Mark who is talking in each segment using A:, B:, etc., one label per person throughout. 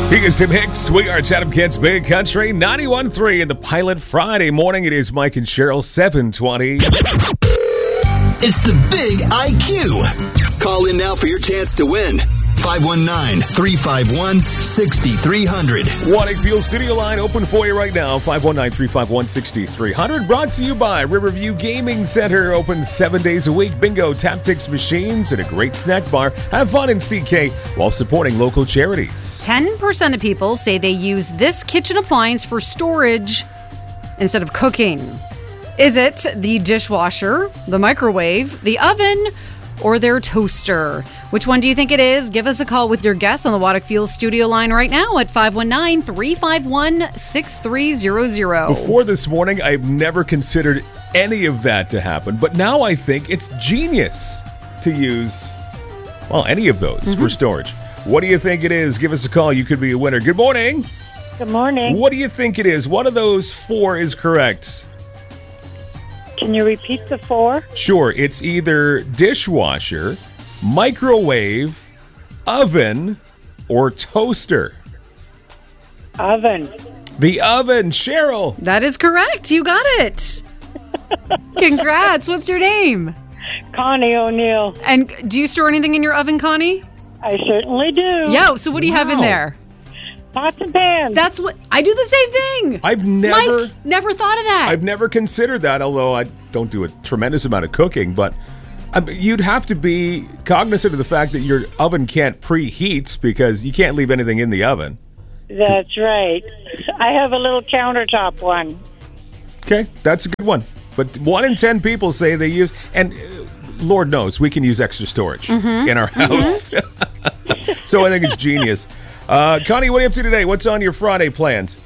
A: He is Tim Hicks. We are Chatham Kids Big Country 91.3 in the Pilot Friday morning. It is Mike and Cheryl, 7:20.
B: It's the Big IQ. Call in now for your chance to win. 519-351-6300.
A: Water Fuel Studio line open for you right now. 519-351-6300. Brought to you by Riverview Gaming Center. Open 7 days a week. Bingo, tactics machines, and a great snack bar. Have fun in CK while supporting local charities.
C: 10% of people say they use this kitchen appliance for storage instead of cooking. Is it the dishwasher, the microwave, the oven, or their toaster? Which one do you think it is? Give us a call with your guess on the Waddock Fuel Studio line right now at 519-351-6300.
A: Before this morning, I've never considered any of that to happen, but now I think it's genius to use, well, any of those for storage. What do you think it is? Give us a call. You could be a winner. Good morning.
D: Good morning.
A: What do you think it is? One of those four is correct.
D: Can you repeat the four?
A: Sure, it's either dishwasher, microwave, oven, or toaster.
D: Oven.
A: The oven, Cheryl.
C: That is correct. You got it. Congrats. What's your name?
D: Connie O'Neill.
C: And do you store anything in your oven, Connie?
D: I certainly do.
C: Yeah, so what do you have in there?
D: Pots and pans.
C: That's what I do, the same thing.
A: I've
C: Mike, never thought of that.
A: I've never considered that, although I don't do a tremendous amount of cooking, but you'd have to be cognizant of the fact that your oven can't preheat because you can't leave anything in the oven.
D: That's right. I have a little countertop one.
A: Okay, that's a good one. But 1 in 10 people say they use, and Lord knows we can use extra storage in our house. So I think it's genius. Connie, what are you up to today? What's on your Friday plans?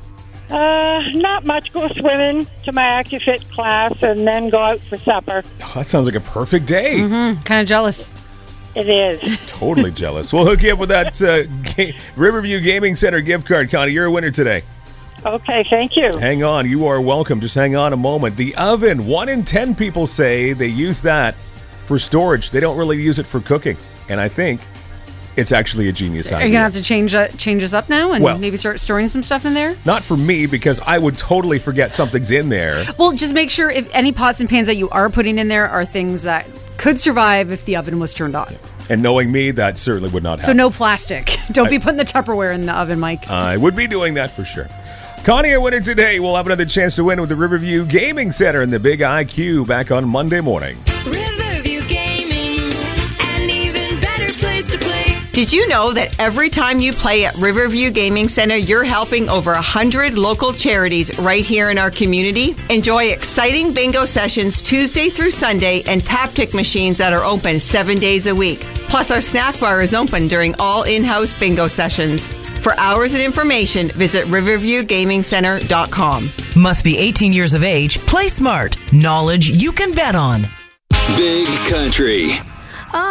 D: Not much. Go swimming to my AccuFit class and then go out for supper.
A: Oh, that sounds like a perfect day.
C: Kind of jealous.
D: It is.
A: Totally jealous. We'll hook you up with that Riverview Gaming Center gift card. Connie, you're a winner today.
D: Okay, thank you.
A: Hang on. You are welcome. Just hang on a moment. The oven. 1 in 10 people say they use that for storage. They don't really use it for cooking. And I think it's actually a genius idea.
C: Are you going to have to change us up now and maybe start storing some stuff in there?
A: Not for me, because I would totally forget something's in there.
C: Well, just make sure if any pots and pans that you are putting in there are things that could survive if the oven was turned on.
A: And knowing me, that certainly would not happen.
C: So no plastic. Don't be putting the Tupperware in the oven, Mike.
A: I would be doing that for sure. Connie, our winner today. We'll have another chance to win with the Riverview Gaming Center and the Big IQ back on Monday morning.
E: Riverview Gaming, an even better place to play.
F: Did you know that every time you play at Riverview Gaming Center, you're helping over 100 local charities right here in our community? Enjoy exciting bingo sessions Tuesday through Sunday and tactic machines that are open 7 days a week. Plus, our snack bar is open during all in-house bingo sessions. For hours and information, visit riverviewgamingcenter.com.
G: Must be 18 years of age. Play smart. Knowledge you can bet on.
B: Big Country